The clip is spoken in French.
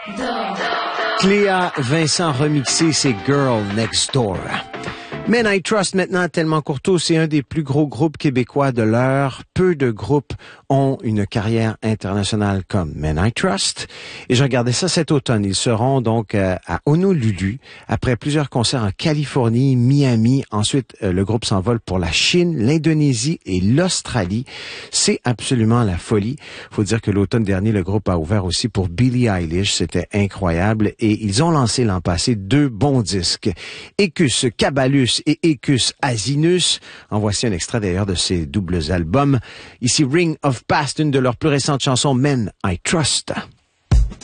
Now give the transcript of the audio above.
Cléa Vincent remixé, c'est Girl Next Door. Men I Trust maintenant, tellement Courteau, c'est un des plus gros groupes québécois de l'heure. Peu de groupes ont une carrière internationale comme Men I Trust. Et je regardais ça cet automne. Ils seront donc à Honolulu après plusieurs concerts en Californie, Miami. Ensuite, le groupe s'envole pour la Chine, l'Indonésie et l'Australie. C'est absolument la folie. Faut dire que l'automne dernier, le groupe a ouvert aussi pour Billie Eilish. C'était incroyable. Et ils ont lancé l'an passé 2 bons disques. Ecus Cabalus et Ecus Asinus. En voici un extrait d'ailleurs de ces doubles albums. Ici Ring of Past, une de leurs plus récentes chansons, Men I Trust.